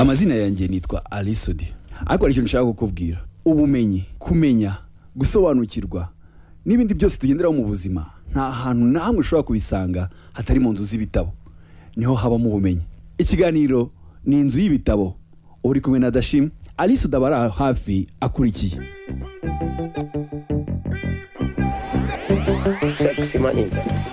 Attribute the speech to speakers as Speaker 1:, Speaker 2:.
Speaker 1: Amazina yanjye nitwa Alisodi. Ariko ari cyo nshaka kukubwira. Ubumenyi, kumenya, gusobanukirwa n'ibindi byose tugenderaho mu buzima nta hantu na hamwe ushobora kubisanga hatari mu nzu z'ibitabo. Niho habamo ubumenyi. Ikiganiro ni inzu y'ibitabo. Uri kumwe na Dashim, Alisodi abara hafi akurikiye.
Speaker 2: Sexy money.